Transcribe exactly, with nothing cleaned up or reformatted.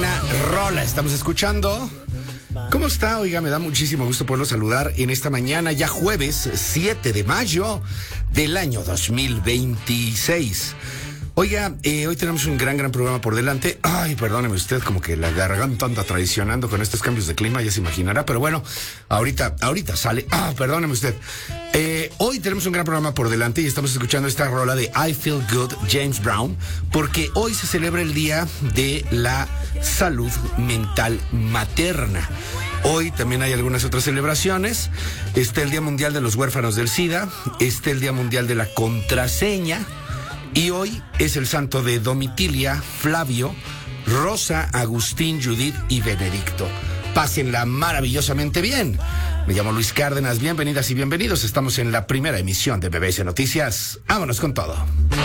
buena rola estamos escuchando. ¿Cómo está? Oiga, me da muchísimo gusto poderlo saludar en esta mañana, ya jueves siete de mayo del año dos mil veintiséis. Oiga, eh, hoy tenemos un gran, gran programa por delante. Ay, perdóneme usted, como que la garganta anda traicionando con estos cambios de clima, ya se imaginará, pero bueno, ahorita, ahorita sale. Ah, perdóneme usted. Eh, hoy tenemos un gran programa por delante y estamos escuchando esta rola de I Feel Good, James Brown, porque hoy se celebra el Día de la Salud Mental Materna. Hoy también hay algunas otras celebraciones. Está el Día Mundial de los Huérfanos del SIDA, está el Día Mundial de la Contraseña, y hoy es el santo de Domitilia, Flavio, Rosa, Agustín, Judith y Benedicto. Pásenla maravillosamente bien. Me llamo Luis Cárdenas, bienvenidas y bienvenidos. Estamos en la primera emisión de B B C Noticias. Vámonos con todo.